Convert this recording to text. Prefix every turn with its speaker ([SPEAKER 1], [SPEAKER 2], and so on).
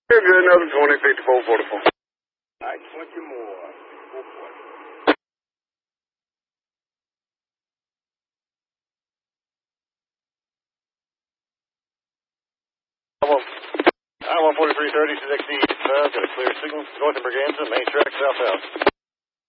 [SPEAKER 1] You're good, another 20, 54, 44.
[SPEAKER 2] All right, 20 more. 440.
[SPEAKER 3] I-14330 should exceed. Got a clear signal. North of Braganza, main track south-south.